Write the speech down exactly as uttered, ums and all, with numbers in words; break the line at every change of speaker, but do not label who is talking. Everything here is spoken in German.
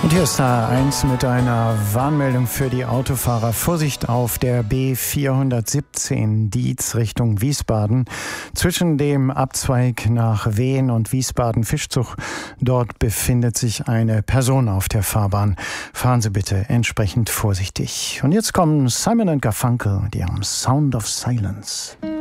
Und hier ist A eins mit einer Warnmeldung für die Autofahrer. Vorsicht auf der B vierhundertsiebzehn Dietz Richtung Wiesbaden. Zwischen dem Abzweig nach Wehen und Wiesbaden-Fischzuch. Dort befindet sich eine Person auf der Fahrbahn. Fahren Sie bitte entsprechend vorsichtig. Und jetzt kommen Simon and Garfunkel, die haben Sound of Silence.